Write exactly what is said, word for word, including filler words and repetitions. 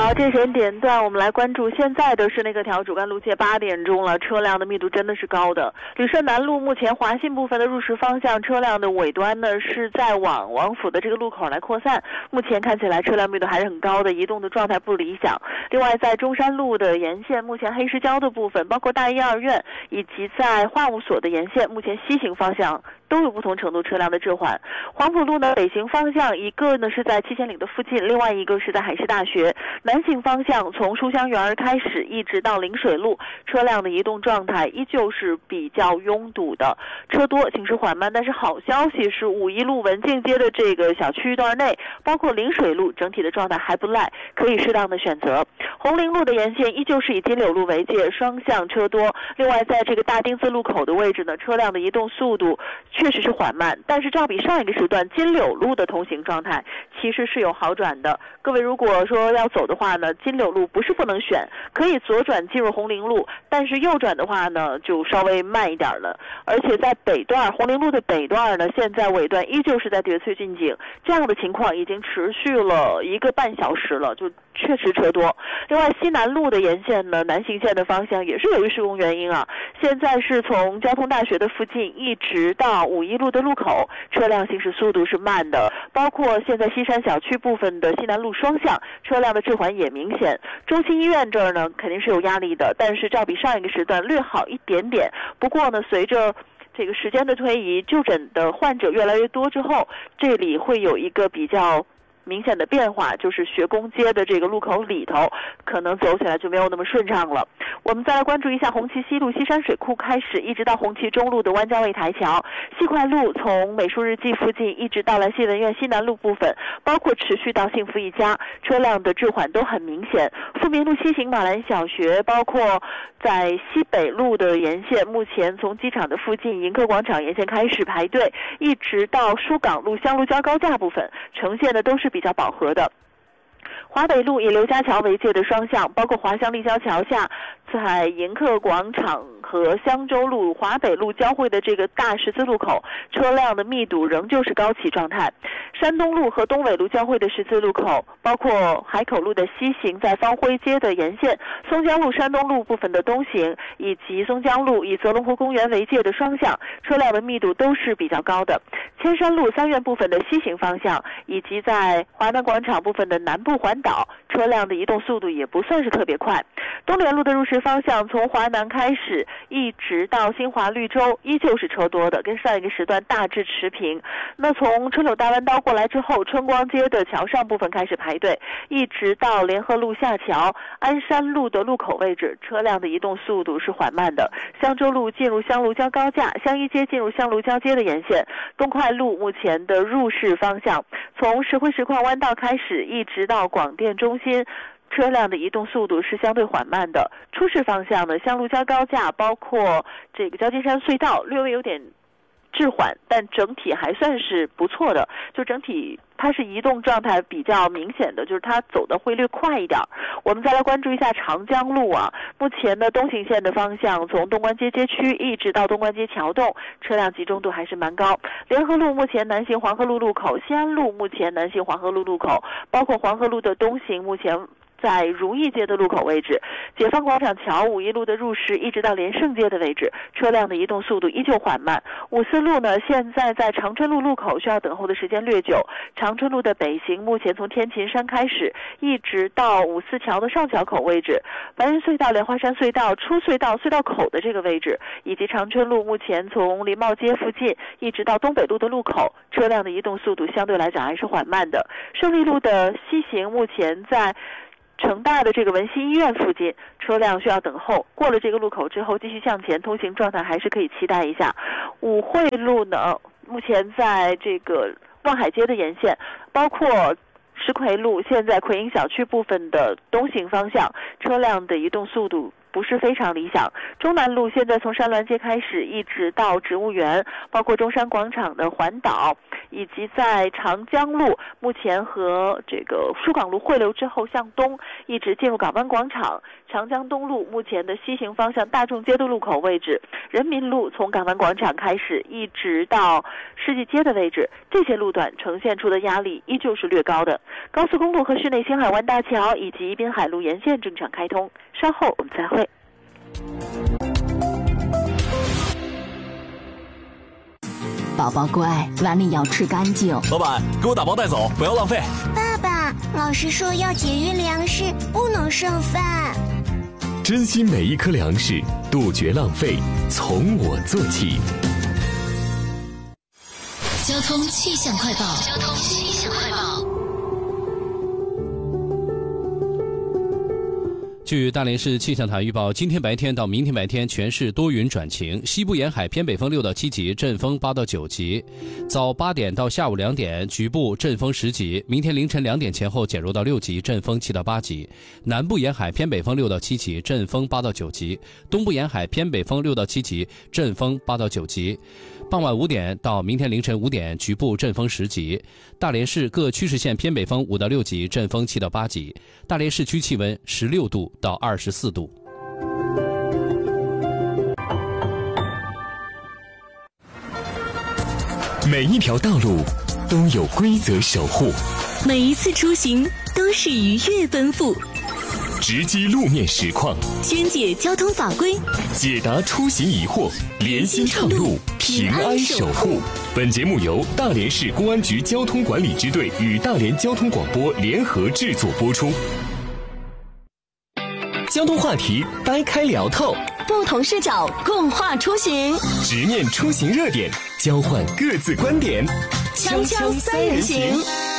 好，这时间点段我们来关注现在的是那个条主干路界八点钟了，车辆的密度真的是高的。旅顺南路目前华信部分的入市方向车辆的尾端呢是在往王府的这个路口来扩散，目前看起来车辆密度还是很高的，移动的状态不理想。另外在中山路的沿线，目前黑石礁的部分，包括大医二院以及在化物所的沿线，目前西行方向都有不同程度车辆的滞缓。黄埔路呢北行方向，一个呢是在七贤岭的附近，另外一个是在海师大学。南行方向从书香园开始一直到临水路，车辆的移动状态依旧是比较拥堵的，车多行驶缓慢。但是好消息是五一路文静街的这个小区段内，包括临水路整体的状态还不赖，可以适当的选择。红陵路的沿线依旧是以金柳路为界，双向车多。另外在这个大丁字路口的位置呢，车辆的移动速度确实是缓慢，但是照比上一个时段金柳路的通行状态其实是有好转的。各位如果说要走的话呢，金柳路不是不能选，可以左转进入红陵路，但是右转的话呢就稍微慢一点了。而且在北段红陵路的北段呢，现在尾段依旧是在叠翠郡景，这样的情况已经持续了一个半小时了，就确实车多。另外西南路的沿线呢，南行线的方向也是由于施工原因啊，现在是从交通大学的附近一直到五一路的路口，车辆行驶速度是慢的，包括现在西山小区部分的西南路双向车辆的滞缓也明显。中心医院这儿呢肯定是有压力的，但是照比上一个时段略好一点点。不过呢，随着这个时间的推移，就诊的患者越来越多之后，这里会有一个比较明显的变化，就是学宫街的这个路口里头可能走起来就没有那么顺畅了。我们再来关注一下红旗西路西山水库开始一直到红旗中路的湾江卫台桥，西快路从美术日记附近一直到兰溪文苑西南路部分，包括持续到幸福一家，车辆的滞缓都很明显。富民路西行马兰小学，包括在西北路的沿线，目前从机场的附近迎客广场沿线开始排队，一直到疏港路香炉交高架部分，呈现的都是比较饱和的。华北路以刘家桥为界的双向，包括华湘立交桥下在迎客广场和香洲路华北路交汇的这个大十字路口，车辆的密度仍旧是高起状态。山东路和东纬路交汇的十字路口，包括海口路的西行在方辉街的沿线，松江路山东路部分的东行，以及松江路以泽龙湖公园为界的双向，车辆的密度都是比较高的。千山路三院部分的西行方向，以及在华南广场部分的南部环岛，车辆的移动速度也不算是特别快。东联路的入市方向从华南开始一直到新华绿洲依旧是车多的，跟上一个时段大致持平。那从春柳大弯刀过来之后，春光街的桥上部分开始排队，一直到联合路下桥鞍山路的路口位置，车辆的移动速度是缓慢的。香洲路进入香炉江高架，香一街进入香炉江街的沿线，东快路目前的入市方向从石灰石矿弯道开始一直到广电中心，车辆的移动速度是相对缓慢的。出市方向呢，香炉江高架包括这个交金山隧道略微有点滞缓，但整体还算是不错的，就整体它是移动状态比较明显的，就是它走的会略快一点。我们再来关注一下长江路啊，目前的东行线的方向从东关街街区一直到东关街桥洞，车辆集中度还是蛮高。联合路目前南行黄河路路口，西安路目前南行黄河路路口，包括黄河路的东行目前在如意街的路口位置，解放广场桥五一路的入市一直到连胜街的位置，车辆的移动速度依旧缓慢。五四路呢，现在在长春路路口需要等候的时间略久。长春路的北行目前从天琴山开始一直到五四桥的上桥口位置，白云隧道莲花山隧道出隧道隧道口的这个位置，以及长春路目前从林茂街附近一直到东北路的路口，车辆的移动速度相对来讲还是缓慢的。胜利路的西行目前在成大的这个文心医院附近，车辆需要等候，过了这个路口之后继续向前，通行状态还是可以期待一下。武汇路呢，目前在这个望海街的沿线，包括石葵路现在葵营小区部分的东行方向，车辆的移动速度不是非常理想。中南路现在从山峦街开始一直到植物园，包括中山广场的环岛，以及在长江路，目前和这个疏港路汇流之后向东一直进入港湾广场，长江东路目前的西行方向大众街的路口位置，人民路从港湾广场开始一直到世纪街的位置，这些路段呈现出的压力依旧是略高的。高速公路和市内新海湾大桥以及滨海路沿线正常开通。稍后我们再会。 宝宝乖，碗里要吃干净。 老板，给我打包带走，不要浪费。 爸爸，老师说要节约粮食，不能剩饭。 珍惜每一颗粮食，杜绝浪费，从我做起。 交通气象快报。交通气象快报。 据大连市气象台预报，今天白天到明天白天全市多云转晴，西部沿海偏北风六到七级，阵风八到九级。早八点到下午两点，局部阵风十级，明天凌晨两点前后减弱到六级，阵风七到八级。南部沿海偏北风六到七级，阵风八到九级；东部沿海偏北风六到七级，阵风八到九级。傍晚五点到明天凌晨五点，局部阵风十级。大连市各区市县偏北风五到六级，阵风七到八级。大连市区气温十六度到二十四度。 每一条道路都有规则守护， 每一次出行都是愉悦奔赴。 直击路面实况， 宣解交通法规， 解答出行疑惑，联心畅路，平安守护。本节目由大连市公安局交通管理支队与大连交通广播联合制作播出。交通话题掰开聊透， 不同视角共话出行， 直面出行热点，交换各自观点， 锵锵三人行。